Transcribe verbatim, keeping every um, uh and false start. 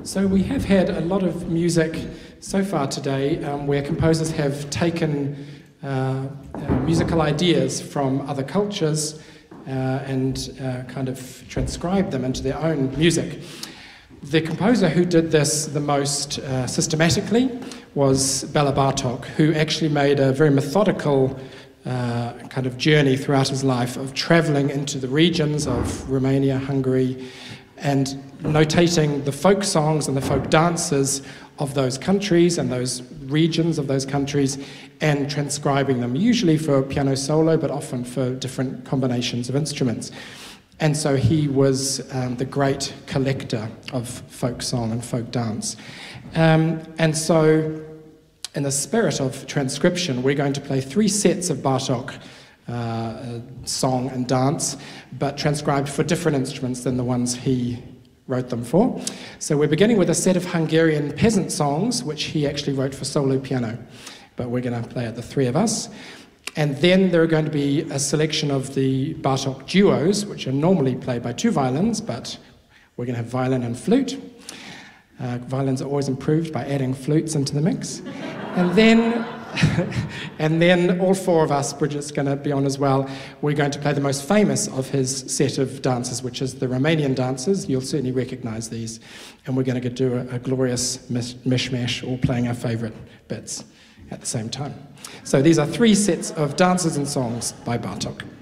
So we have had a lot of music so far today um, where composers have taken uh, uh, musical ideas from other cultures uh, and uh, kind of transcribed them into their own music. The composer who did this the most uh, systematically was Bela Bartok, who actually made a very methodical uh, kind of journey throughout his life of travelling into the regions of Romania, Hungary, and notating the folk songs and the folk dances of those countries and those regions of those countries and transcribing them, usually for piano solo, but often for different combinations of instruments. And so he was um, the great collector of folk song and folk dance. Um, and so in the spirit of transcription, we're going to play three sets of Bartok uh, song and dance, but transcribed for different instruments than the ones he wrote them for. So we're beginning with a set of Hungarian peasant songs, which he actually wrote for solo piano, but we're going to play it, the three of us. And then there are going to be a selection of the Bartok duos, which are normally played by two violins, but we're going to have violin and flute. Uh, violins are always improved by adding flutes into the mix. And then, and then all four of us, Bridget's going to be on as well, we're going to play the most famous of his set of dances, which is the Romanian dances. You'll certainly recognise these. And we're going to do a, a glorious mishmash, all playing our favourite bits at the same time. So these are three sets of dances and songs by Bartok.